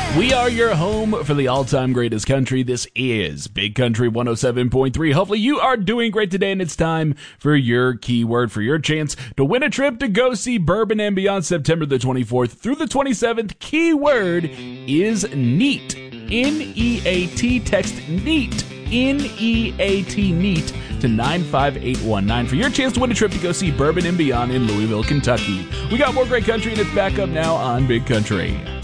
We are your home for the all-time greatest country. This is Big Country 107.3. Hopefully you are doing great today, and it's time for your keyword, for your chance to win a trip to go see Bourbon and Beyond September the 24th through the 27th. Keyword is NEAT. N-E-A-T. Text NEAT. N-E-A-T. NEAT to 95819 for your chance to win a trip to go see Bourbon and Beyond in Louisville, Kentucky. We got more great country, and it's back up now on Big Country.